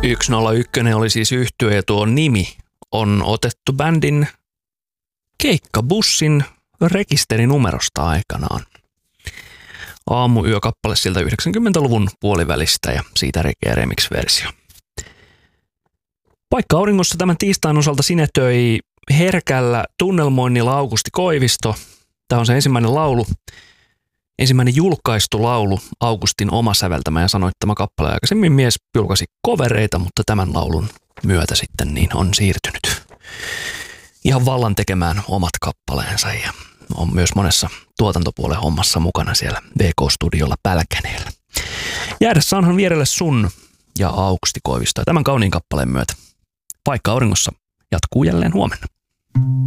101 oli siis yhtye ja tuo nimi on otettu bändin keikkabussin rekisterinumerosta aikanaan. Aamuyökappale siltä 90-luvun puolivälistä ja siitä Reggae Remix-versio. Paikka auringossa tämän tiistain osalta sinetöi herkällä tunnelmoinnilla Aukusti Koivisto. Tämä on se ensimmäinen julkaistu laulu, Augustin oma säveltämä ja sanoittama kappale. Aikaisemmin mies julkaisi covereita, mutta tämän laulun myötä sitten niin on siirtynyt ihan vallan tekemään omat kappaleensa ja on myös monessa tuotantopuolen hommassa mukana siellä VK-studiolla Pälkäneellä. Jäädä saanhan vierelle sun ja Aukusti Koivisto ja tämän kauniin kappaleen myötä. Paikka auringossa jatkuu jälleen huomenna.